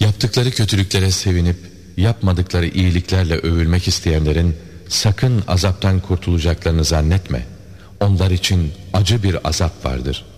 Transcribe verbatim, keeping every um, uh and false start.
Yaptıkları kötülüklere sevinip yapmadıkları iyiliklerle övülmek isteyenlerin sakın azaptan kurtulacaklarını zannetme. Onlar için acı bir azap vardır.